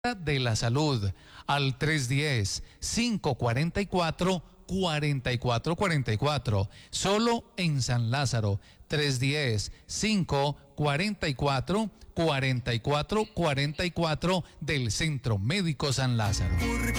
de la Salud al 310-544-4444, solo en San Lázaro, 310-544-4444 del Centro Médico San Lázaro.